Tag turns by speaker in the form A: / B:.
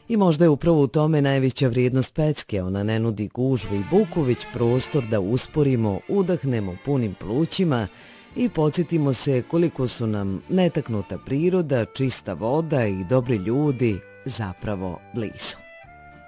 A: I možda je upravo u tome najveća vrijednost pecke, ona ne nudi gužvu i buku, već prostor da usporimo, udahnemo punim plućima i podsjetimo se koliko su nam netaknuta priroda, čista voda i dobri ljudi zapravo blizu.